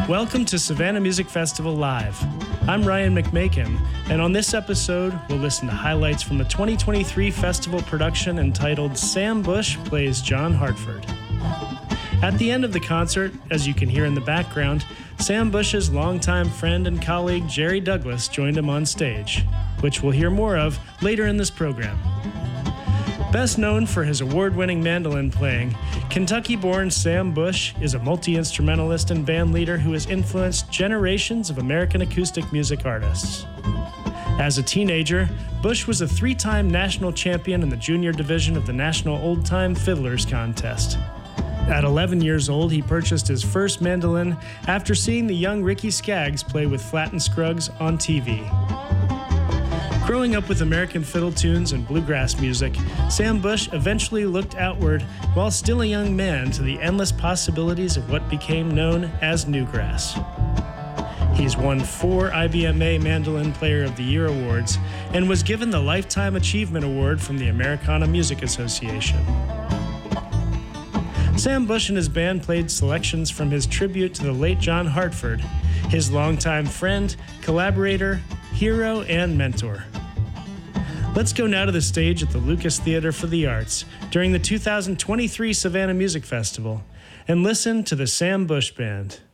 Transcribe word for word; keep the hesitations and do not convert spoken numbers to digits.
Welcome to Savannah Music Festival Live. I'm Ryan McMakin, and on this episode, we'll listen to highlights from the twenty twenty-three festival production entitled Sam Bush Plays John Hartford. At the end of the concert, as you can hear in the background, Sam Bush's longtime friend and colleague Jerry Douglas joined him on stage, which we'll hear more of later in this program. Best known for his award-winning mandolin playing, Kentucky-born Sam Bush is a multi-instrumentalist and band leader who has influenced generations of American acoustic music artists. As a teenager, Bush was a three-time national champion in the junior division of the National Old Time Fiddlers Contest. At eleven years old, he purchased his first mandolin after seeing the young Ricky Skaggs play with Flatt and Scruggs on T V. Growing up with American fiddle tunes and bluegrass music, Sam Bush eventually looked outward while still a young man to the endless possibilities of what became known as newgrass. He's won four I B M A Mandolin Player of the Year awards and was given the Lifetime Achievement Award from the Americana Music Association. Sam Bush and his band played selections from his tribute to the late John Hartford, his longtime friend, collaborator, hero, and mentor. Let's go now to the stage at the Lucas Theater for the Arts during the two thousand twenty-three Savannah Music Festival and listen to the Sam Bush Band.